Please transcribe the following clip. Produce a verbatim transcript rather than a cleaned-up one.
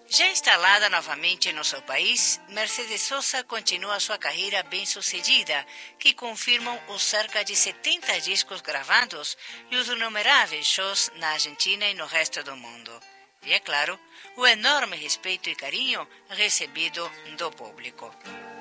Já instalada novamente no seu país, Mercedes Sosa continua sua carreira bem-sucedida, que confirmam os cerca de setenta discos gravados e os inumeráveis shows na Argentina e no resto do mundo. E, é claro, o enorme respeito e carinho recebido do público.